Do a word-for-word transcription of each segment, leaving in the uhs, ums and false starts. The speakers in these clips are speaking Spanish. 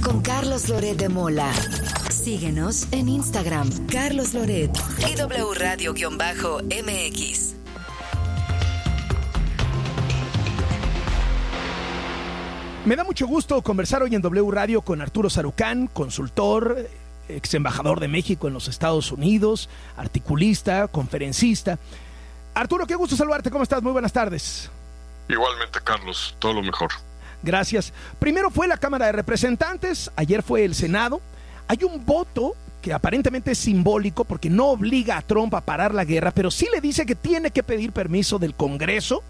con Carlos Loret de Mola. Síguenos en Instagram, Carlos Loret y W Radio-M X. Me da mucho gusto conversar hoy en W Radio con Arturo Sarucán, consultor, ex embajador de México en los Estados Unidos, articulista, conferencista. Arturo, qué gusto saludarte. ¿Cómo estás? Muy buenas tardes. Igualmente, Carlos. Todo lo mejor. Gracias. Primero fue la Cámara de Representantes, ayer fue el Senado. Hay un voto que aparentemente es simbólico porque no obliga a Trump a parar la guerra, pero sí le dice que tiene que pedir permiso del Congreso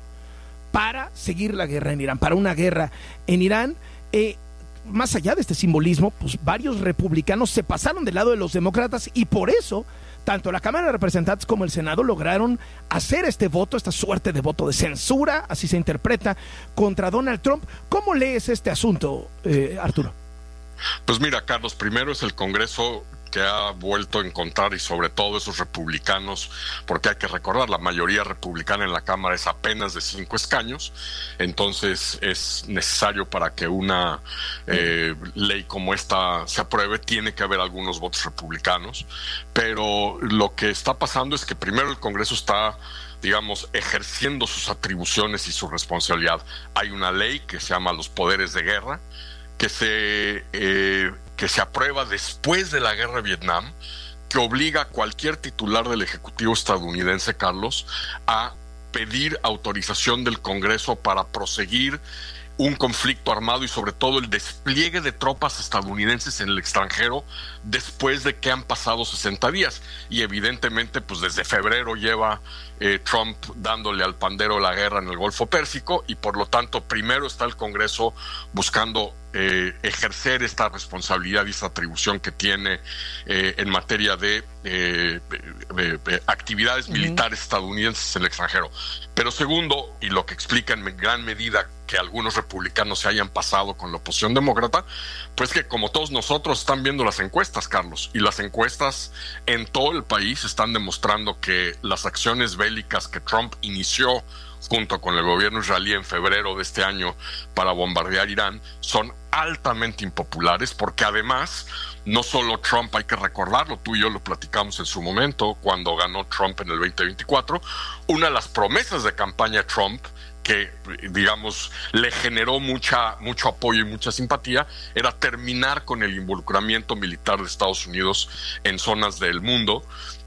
para seguir la guerra en Irán, para una guerra en Irán. Eh, más allá de este simbolismo, pues varios republicanos se pasaron del lado de los demócratas y por eso tanto la Cámara de Representantes como el Senado lograron hacer este voto, esta suerte de voto de censura, así se interpreta, contra Donald Trump. ¿Cómo lees este asunto, eh, Arturo? Pues mira, Carlos, primero es el Congreso que ha vuelto a encontrar, y sobre todo esos republicanos, porque hay que recordar, la mayoría republicana en la Cámara es apenas de cinco escaños, entonces es necesario para que una eh, ley como esta se apruebe, tiene que haber algunos votos republicanos, pero lo que está pasando es que primero el Congreso está, digamos, ejerciendo sus atribuciones y su responsabilidad. Hay una ley que se llama los poderes de guerra, que se, eh, que se aprueba después de la guerra de Vietnam, que obliga a cualquier titular del Ejecutivo estadounidense, Carlos, a pedir autorización del Congreso para proseguir un conflicto armado y sobre todo el despliegue de tropas estadounidenses en el extranjero después de que han pasado sesenta días. Y evidentemente, pues desde febrero lleva eh, Trump dándole al pandero la guerra en el Golfo Pérsico, y por lo tanto primero está el Congreso buscando eh, ejercer esta responsabilidad y esta atribución que tiene eh, en materia de, eh, de, de actividades uh-huh. militares estadounidenses en el extranjero. Pero segundo, y lo que explica en gran medida que algunos republicanos se hayan pasado con la oposición demócrata, pues que como todos nosotros están viendo las encuestas, Carlos, y las encuestas en todo el país están demostrando que las acciones bélicas que Trump inició junto con el gobierno israelí en febrero de este año para bombardear Irán son altamente impopulares, porque además no solo Trump, hay que recordarlo, tú y yo lo platicamos en su momento cuando ganó Trump en el veinte veinticuatro, una de las promesas de campaña de Trump que, digamos, le generó mucha, mucho apoyo y mucha simpatía, era terminar con el involucramiento militar de Estados Unidos en zonas del mundo.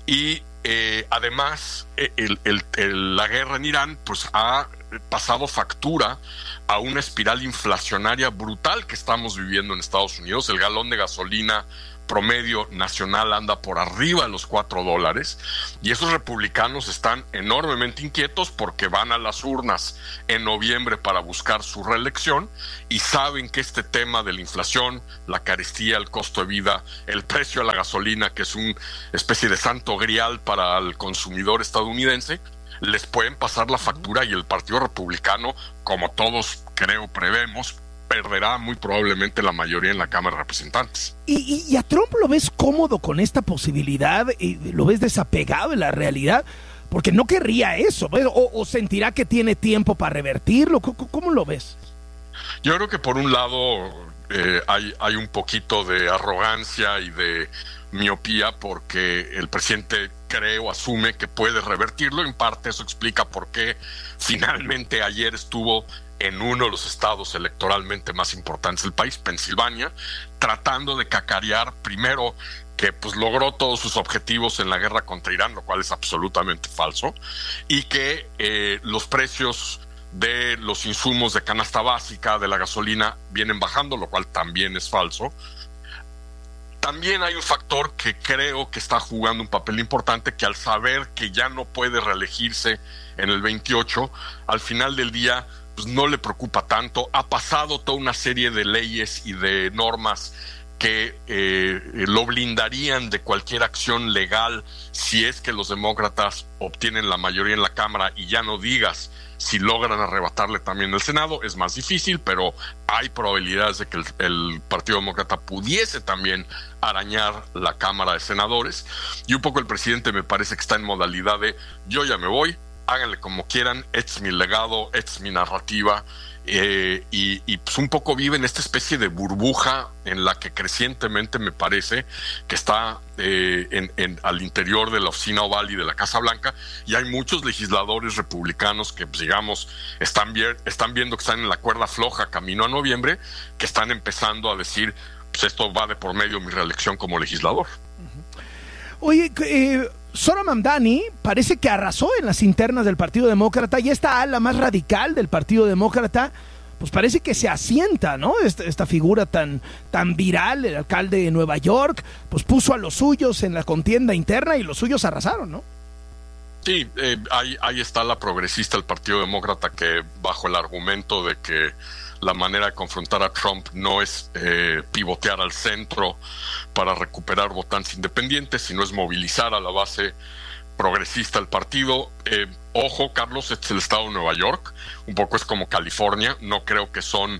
Y eh, además el, el, el, la guerra en Irán pues ha pasado factura a una espiral inflacionaria brutal que estamos viviendo en Estados Unidos. El galón de gasolina promedio nacional anda por arriba de los cuatro dólares, y esos republicanos están enormemente inquietos porque van a las urnas en noviembre para buscar su reelección y saben que este tema de la inflación, la carestía, el costo de vida, el precio de la gasolina, que es una especie de santo grial para el consumidor estadounidense, les pueden pasar la factura, y el Partido Republicano, como todos creo prevemos, perderá muy probablemente la mayoría en la Cámara de Representantes. ¿Y, y, y a Trump lo ves cómodo con esta posibilidad? ¿Y lo ves desapegado de la realidad? Porque no querría eso, o, o sentirá que tiene tiempo para revertirlo. ¿Cómo, cómo lo ves? Yo creo que por un lado eh, hay, hay un poquito de arrogancia y de miopía, porque el presidente cree o asume que puede revertirlo. En parte eso explica por qué finalmente ayer estuvo en uno de los estados electoralmente más importantes del país, Pensilvania, tratando de cacarear primero que pues logró todos sus objetivos en la guerra contra Irán, lo cual es absolutamente falso, y que eh, los precios de los insumos de canasta básica, de la gasolina, vienen bajando, lo cual también es falso. También hay un factor que creo que está jugando un papel importante, que al saber que ya no puede reelegirse en el veintiocho, al final del día pues no le preocupa tanto. Ha pasado toda una serie de leyes y de normas que eh, lo blindarían de cualquier acción legal si es que los demócratas obtienen la mayoría en la Cámara, y ya no digas si logran arrebatarle también el Senado. Es más difícil, pero hay probabilidades de que el, el Partido Demócrata pudiese también arañar la Cámara de Senadores, y un poco el presidente me parece que está en modalidad de yo ya me voy, háganle como quieran, es mi legado, es mi narrativa. Eh, y, y pues un poco vive en esta especie de burbuja en la que crecientemente me parece que está eh, en, en, al interior de la oficina Oval y de la Casa Blanca, y hay muchos legisladores republicanos que, pues, digamos, están, bien, están viendo que están en la cuerda floja camino a noviembre, que están empezando a decir, pues esto va de por medio mi reelección como legislador. Oye, eh, Zohran Mamdani parece que arrasó en las internas del Partido Demócrata, y esta ala más radical del Partido Demócrata, pues parece que se asienta, ¿no? Esta, esta figura tan, tan viral, el alcalde de Nueva York, pues puso a los suyos en la contienda interna y los suyos arrasaron, ¿no? Sí, eh, ahí, ahí está la progresista del Partido Demócrata, que bajo el argumento de que la manera de confrontar a Trump no es eh, pivotear al centro para recuperar votantes independientes, sino es movilizar a la base progresista del partido. Eh, ojo, Carlos, este es el estado de Nueva York, un poco es como California, no creo que son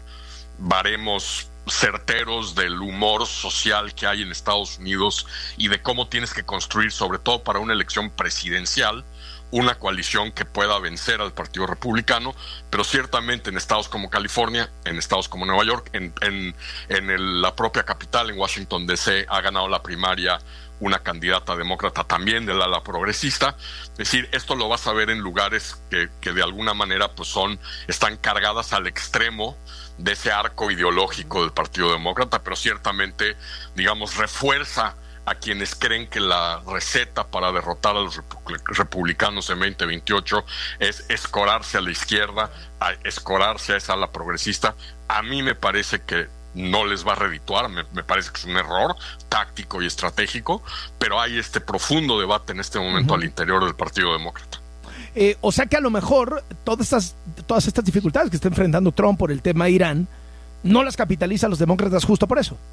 baremos certeros del humor social que hay en Estados Unidos y de cómo tienes que construir, sobre todo para una elección presidencial, una coalición que pueda vencer al Partido Republicano, pero ciertamente en estados como California, en estados como Nueva York, en, en, en el, la propia capital, en Washington D C, ha ganado la primaria una candidata demócrata también del ala progresista. Es decir, esto lo vas a ver en lugares que, que de alguna manera pues son, están cargadas al extremo de ese arco ideológico del Partido Demócrata, pero ciertamente, digamos, refuerza a quienes creen que la receta para derrotar a los republicanos en veinte veintiocho es escorarse a la izquierda, a escorarse a esa ala progresista. A mí me parece que no les va a redituar, me, me parece que es un error táctico y estratégico, pero hay este profundo debate en este momento uh-huh. al interior del Partido Demócrata. Eh, o sea que a lo mejor todas estas, todas estas dificultades que está enfrentando Trump por el tema de Irán, no las capitalizan los demócratas justo por eso.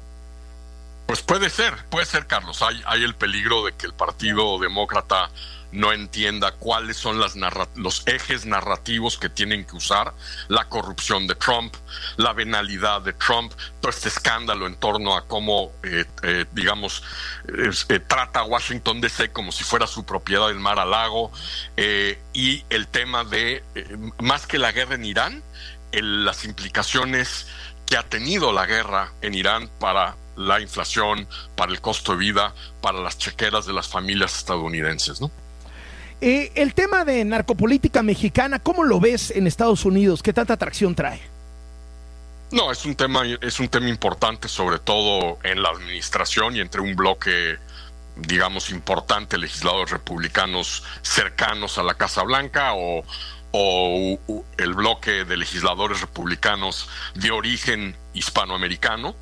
Pues puede ser, puede ser, Carlos. Hay, hay el peligro de que el Partido Demócrata no entienda cuáles son las narra- los ejes narrativos que tienen que usar: la corrupción de Trump, la venalidad de Trump, todo este escándalo en torno a cómo, eh, eh, digamos, eh, eh, trata a Washington D C como si fuera su propiedad del mar a lago, eh, y el tema de, eh, más que la guerra en Irán, el, las implicaciones que ha tenido la guerra en Irán para la inflación, para el costo de vida, para las chequeras de las familias estadounidenses, ¿no? Eh, el tema de narcopolítica mexicana, ¿cómo lo ves en Estados Unidos? ¿Qué tanta atracción trae? No, es un tema, es un tema importante, sobre todo en la administración y entre un bloque, digamos, importante, legisladores republicanos cercanos a la Casa Blanca, o, o el bloque de legisladores republicanos de origen hispanoamericano.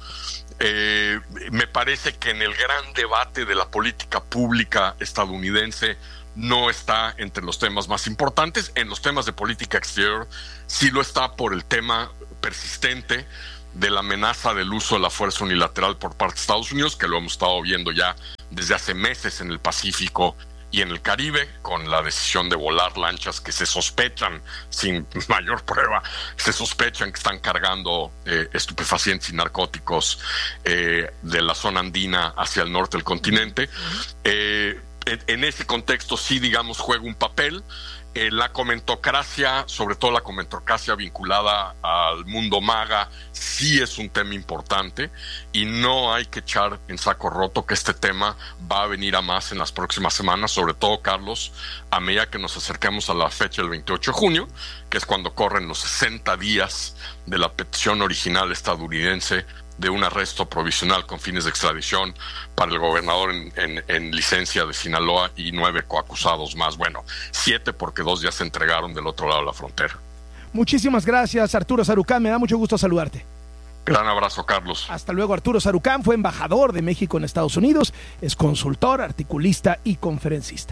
Eh, me parece que en el gran debate de la política pública estadounidense no está entre los temas más importantes. En los temas de política exterior sí lo está, por el tema persistente de la amenaza del uso de la fuerza unilateral por parte de Estados Unidos, que lo hemos estado viendo ya desde hace meses en el Pacífico y en el Caribe, con la decisión de volar lanchas que se sospechan, sin mayor prueba, se sospechan que están cargando eh, estupefacientes y narcóticos eh, de la zona andina hacia el norte del continente. Eh, en, en ese contexto sí, digamos, juega un papel. Eh, la comentocracia, sobre todo la comentocracia vinculada al mundo MAGA, sí es un tema importante, y no hay que echar en saco roto que este tema va a venir a más en las próximas semanas, sobre todo, Carlos, a medida que nos acerquemos a la fecha del veintiocho de junio, que es cuando corren los sesenta días de la petición original estadounidense de un arresto provisional con fines de extradición para el gobernador en, en, en licencia de Sinaloa y nueve coacusados más. Bueno, siete, porque dos ya se entregaron del otro lado de la frontera. Muchísimas gracias, Arturo Sarucán, me da mucho gusto saludarte. Gran abrazo, Carlos. Hasta luego. Arturo Sarucán fue embajador de México en Estados Unidos, es consultor, articulista y conferencista.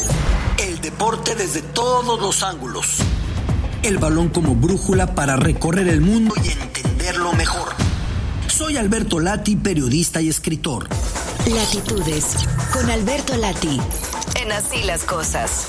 El deporte desde todos los ángulos. El balón como brújula para recorrer el mundo y entenderlo mejor. Soy Alberto Lati, periodista y escritor. Latitudes, con Alberto Lati, en Así las Cosas.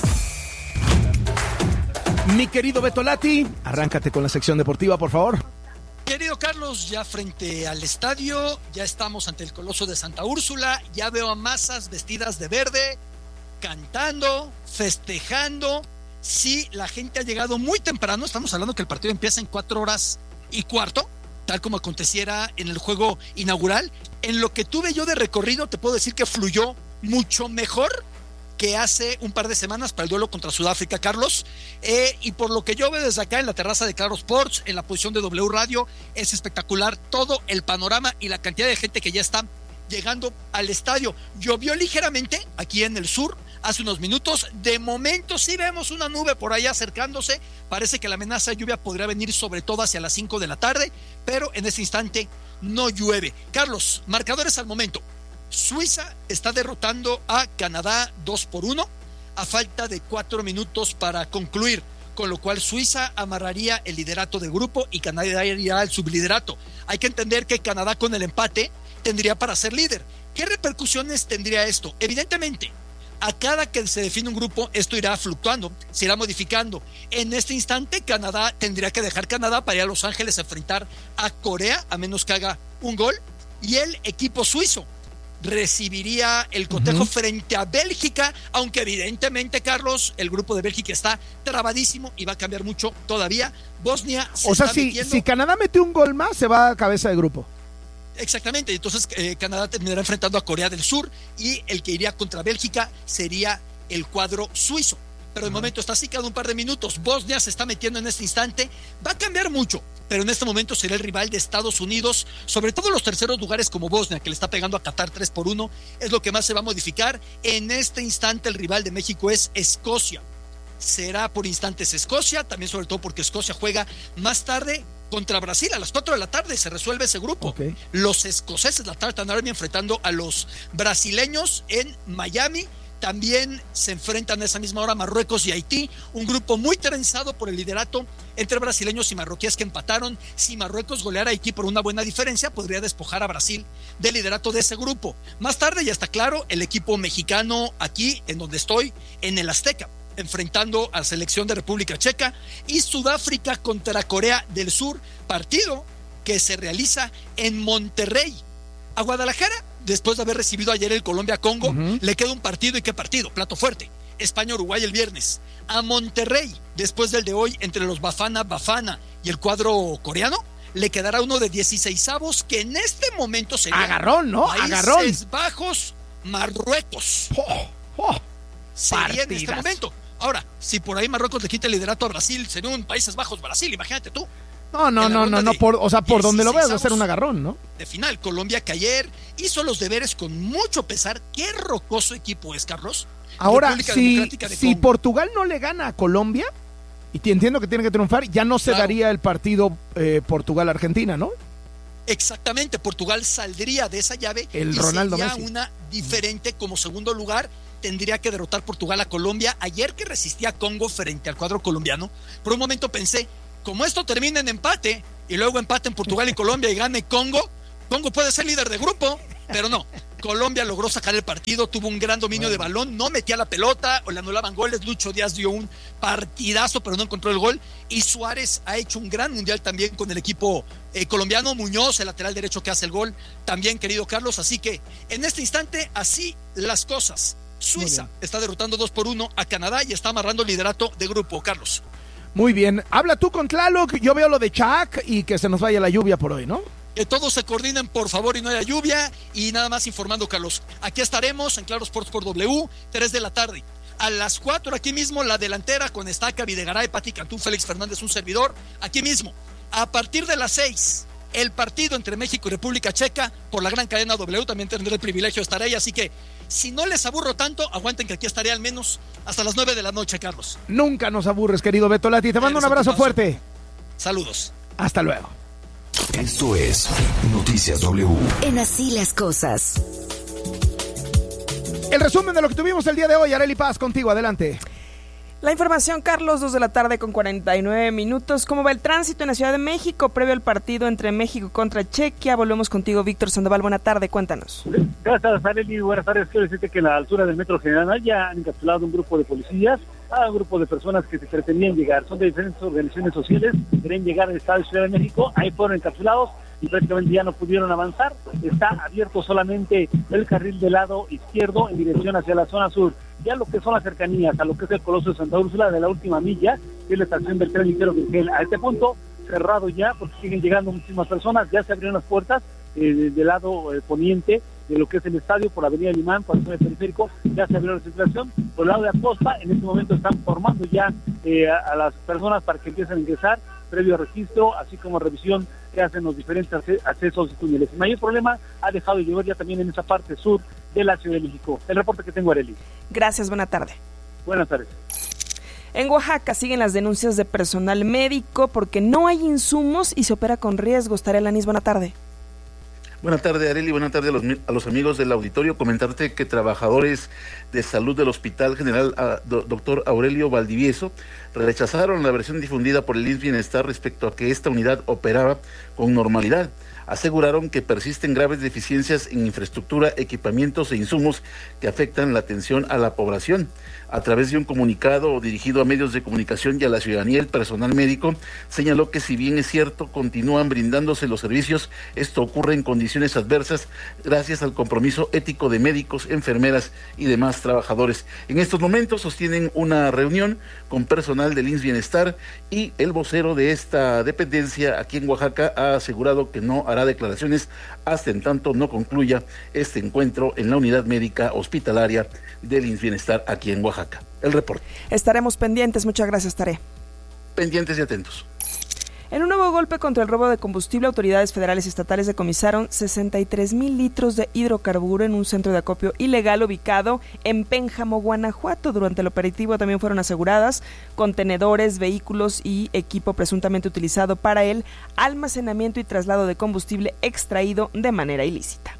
Mi querido Beto Lati, arráncate con la sección deportiva, por favor. Querido Carlos, ya frente al estadio, ya estamos ante el Coloso de Santa Úrsula, ya veo a masas vestidas de verde, cantando, festejando, si la gente ha llegado muy temprano. Estamos hablando que el partido empieza en cuatro horas y cuarto, tal como aconteciera en el juego inaugural. En lo que tuve yo de recorrido, te puedo decir que fluyó mucho mejor que hace un par de semanas para el duelo contra Sudáfrica, Carlos, eh, y por lo que yo veo desde acá en la terraza de Claro Sports, en la posición de W Radio, es espectacular todo el panorama y la cantidad de gente que ya está llegando al estadio. Llovió ligeramente aquí en el sur hace unos minutos. De momento sí vemos una nube por ahí acercándose. Parece que la amenaza de lluvia podría venir sobre todo hacia las cinco de la tarde, pero en este instante no llueve. Carlos, marcadores al momento. Suiza está derrotando a Canadá dos por uno a falta de cuatro minutos para concluir, con lo cual Suiza amarraría el liderato de grupo y Canadá iría al subliderato. Hay que entender que Canadá con el empate tendría para ser líder. ¿Qué repercusiones tendría esto? Evidentemente, a cada que se define un grupo, esto irá fluctuando, se irá modificando. En este instante, Canadá tendría que dejar Canadá para ir a Los Ángeles a enfrentar a Corea, a menos que haga un gol, y el equipo suizo recibiría el cotejo uh-huh. frente a Bélgica, aunque evidentemente, Carlos, el grupo de Bélgica está trabadísimo y va a cambiar mucho todavía. Bosnia se o sea, está si, metiendo... si Canadá mete un gol más, se va a cabeza de grupo. Exactamente, entonces eh, Canadá terminará enfrentando a Corea del Sur y el que iría contra Bélgica sería el cuadro suizo. Pero de uh-huh. momento está así, cada un par de minutos. Bosnia se está metiendo en este instante. Va a cambiar mucho, pero en este momento será el rival de Estados Unidos, sobre todo los terceros lugares como Bosnia, que le está pegando a Qatar tres por uno, es lo que más se va a modificar. En este instante el rival de México es Escocia. Será por instantes Escocia, también sobre todo porque Escocia juega más tarde contra Brasil a las cuatro de la tarde, se resuelve ese grupo. Okay. Los escoceses, la Tartan Army, enfrentando a los brasileños en Miami. También se enfrentan a esa misma hora Marruecos y Haití, un grupo muy trenzado por el liderato entre brasileños y marroquíes que empataron. Si Marruecos goleara a Haití por una buena diferencia, podría despojar a Brasil del liderato de ese grupo. Más tarde ya está claro el equipo mexicano aquí, en donde estoy, en el Azteca, enfrentando a la selección de República Checa, y Sudáfrica contra Corea del Sur, partido que se realiza en Monterrey. A Guadalajara, después de haber recibido ayer el Colombia-Congo, uh-huh. le queda un partido. ¿Y qué partido? Plato fuerte. España-Uruguay el viernes. A Monterrey, después del de hoy entre los Bafana Bafana y el cuadro coreano, le quedará uno de dieciseisavos que en este momento sería agarrón, ¿no? Países Agarrón. Bajos, Marruecos. Oh, oh, sería en este momento. Ahora, si por ahí Marruecos le quita el liderato a Brasil, sería un Países Bajos Brasil, imagínate tú. No, no, no, no, no, por, o sea, por donde lo veas va a ser un agarrón, ¿no? De final, Colombia que ayer hizo los deberes con mucho pesar. Qué rocoso equipo es, Carlos. Ahora, si, si Portugal no le gana a Colombia, y te entiendo que tiene que triunfar, ya no se claro. daría el partido eh, Portugal-Argentina, ¿no? Exactamente, Portugal saldría de esa llave el y Ronaldo sería Messi. Una diferente como segundo lugar. Tendría que derrotar Portugal a Colombia. Ayer que resistía a Congo frente al cuadro colombiano, por un momento pensé, como esto termina en empate y luego empate en Portugal y Colombia y gane Congo, Congo puede ser líder de grupo, pero no. Colombia logró sacar el partido, tuvo un gran dominio bueno. de balón, no metía la pelota o le anulaban goles. Lucho Díaz dio un partidazo, pero no encontró el gol. Y Suárez ha hecho un gran mundial también con el equipo eh, colombiano. Muñoz, el lateral derecho que hace el gol, también, querido Carlos. Así que en este instante, así las cosas. Suiza está derrotando dos por uno a Canadá y está amarrando el liderato de grupo, Carlos. Muy bien, habla tú con Tlaloc, yo veo lo de Chac y que se nos vaya la lluvia por hoy, ¿no? Que todos se coordinen, por favor, y no haya lluvia. Y nada más informando, Carlos, aquí estaremos en Claro Sports por W, tres de la tarde. A las cuatro, aquí mismo, la delantera con Estaca, Videgaray, Pati Cantú, Félix Fernández, un servidor, aquí mismo. A partir de las seis, el partido entre México y República Checa por la gran cadena W, también tendré el privilegio de estar ahí, así que si no les aburro tanto, aguanten que aquí estaré al menos hasta las nueve de la noche, Carlos. Nunca nos aburres, querido Beto Lati. Te mando un abrazo fuerte. Saludos. Hasta luego. Esto es Noticias W. En Así las Cosas. El resumen de lo que tuvimos el día de hoy. Arely Paz, contigo, adelante. La información, Carlos, dos de la tarde con cuarenta y nueve minutos. ¿Cómo va el tránsito en la Ciudad de México previo al partido entre México contra Chequia? Volvemos contigo, Víctor Sandoval. Buena tarde, cuéntanos. Gracias, Arely. Buenas tardes. Quiero decirte que en la altura del Metro General ya han encapsulado un grupo de policías a un grupo de personas que se pretendían llegar. Son de diferentes organizaciones sociales, querían llegar al Estado de Ciudad de México. Ahí fueron encapsulados y prácticamente ya no pudieron avanzar. Está abierto solamente el carril del lado izquierdo en dirección hacia la zona sur. ya lo que son las cercanías, a lo que es el Coloso de Santa Úrsula de la última milla, que es la estación del tren ligero Virgen. A este punto, cerrado ya, porque siguen llegando muchísimas personas, ya se abrieron las puertas eh, del lado eh, poniente de lo que es el estadio, por Avenida Limán, por el zona del periférico, ya se abrió la circulación. Por el lado de Acosta, en este momento están formando ya eh, a, a las personas para que empiecen a ingresar, previo registro, así como revisión que hacen los diferentes accesos y túneles. El mayor problema ha dejado de llover ya también en esa parte sur de la Ciudad de México. El reporte que tengo, Arely. Gracias, buena tarde. Buenas tardes. En Oaxaca siguen las denuncias de personal médico porque no hay insumos y se opera con riesgos. Tarea Lanis, buena tarde. Buenas tardes, Arely. Buenas tardes a los, a los amigos del auditorio. Comentarte que trabajadores de salud del Hospital General a, do, doctor Aurelio Valdivieso rechazaron la versión difundida por el I M S S Bienestar respecto a que esta unidad operaba con normalidad. Aseguraron que persisten graves deficiencias en infraestructura, equipamientos e insumos que afectan la atención a la población. A través de un comunicado dirigido a medios de comunicación y a la ciudadanía, el personal médico señaló que si bien es cierto, continúan brindándose los servicios, esto ocurre en condiciones adversas gracias al compromiso ético de médicos, enfermeras y demás trabajadores. En estos momentos sostienen una reunión con personal del I M S S Bienestar y el vocero de esta dependencia aquí en Oaxaca ha asegurado que no hará declaraciones hasta en tanto no concluya este encuentro en la unidad médica hospitalaria del I M S S Bienestar aquí en Oaxaca. El reporte. Estaremos pendientes, muchas gracias, Taré. Pendientes y atentos. En un nuevo golpe contra el robo de combustible, autoridades federales y estatales decomisaron sesenta y tres mil litros de hidrocarburo en un centro de acopio ilegal ubicado en Pénjamo, Guanajuato. Durante el operativo también fueron aseguradas contenedores, vehículos y equipo presuntamente utilizado para el almacenamiento y traslado de combustible extraído de manera ilícita.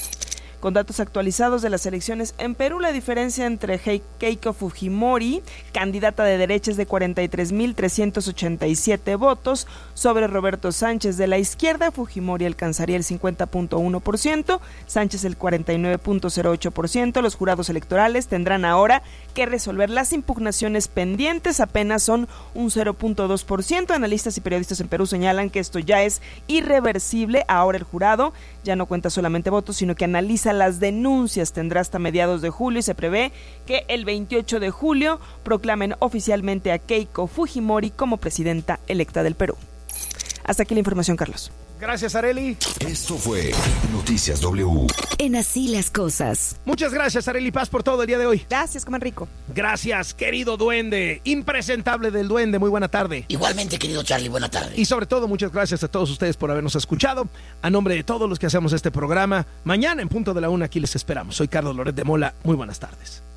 Con datos actualizados de las elecciones en Perú, la diferencia entre Keiko Fujimori, candidata de derecha, es de cuarenta y tres mil trescientos ochenta y siete votos, sobre Roberto Sánchez de la izquierda. Fujimori alcanzaría el cincuenta punto uno por ciento, Sánchez el cuarenta y nueve punto cero ocho por ciento. Los jurados electorales tendrán ahora que resolver las impugnaciones pendientes, apenas son un cero punto dos por ciento. Analistas y periodistas en Perú señalan que esto ya es irreversible. Ahora el jurado ya no cuenta solamente votos, sino que analiza las denuncias. Tendrá hasta mediados de julio y se prevé que el veintiocho de julio proclamen oficialmente a Keiko Fujimori como presidenta electa del Perú. Hasta aquí la información, Carlos. Gracias, Arely. Esto fue Noticias W. En Así las Cosas. Muchas gracias, Arely Paz, por todo el día de hoy. Gracias, coman rico. Gracias, querido duende, impresentable del duende, muy buena tarde. Igualmente, querido Charlie, buena tarde. Y sobre todo, muchas gracias a todos ustedes por habernos escuchado. A nombre de todos los que hacemos este programa, mañana en punto de la una aquí les esperamos. Soy Carlos Loret de Mola, muy buenas tardes.